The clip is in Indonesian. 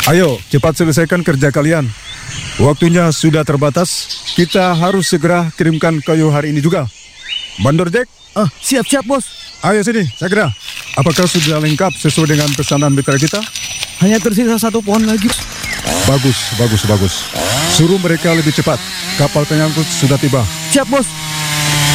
Ayo, cepat selesaikan kerja kalian. Waktunya sudah terbatas. Kita harus segera kirimkan kayu hari ini juga. Bandor Jack, Siap-siap, Bos. ayo sini, segera. Apakah sudah lengkap sesuai dengan pesanan mitra kita? Hanya tersisa satu pohon lagi. Bagus. Suruh mereka lebih cepat. Kapal pengangkut sudah tiba. Siap, Bos.